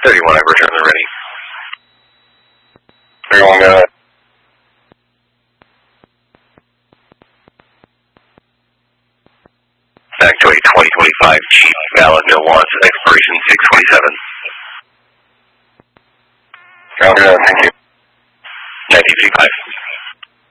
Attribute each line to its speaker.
Speaker 1: 31, I return the ready.
Speaker 2: 31, go ahead.
Speaker 1: Back to a 2025 Jeep, valid, no wants, expiration 627.
Speaker 2: Copy that, thank you.
Speaker 1: 1955.